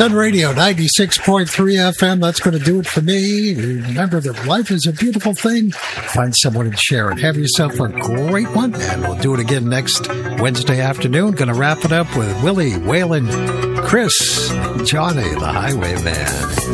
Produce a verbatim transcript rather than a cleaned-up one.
Sun Radio, ninety-six point three F M. That's going to do it for me. Remember that life is a beautiful thing. Find someone and share it. Have yourself a great one. And we'll do it again next Wednesday afternoon. Going to wrap it up with Willie, Waylon, Chris, Johnny, the Highwayman.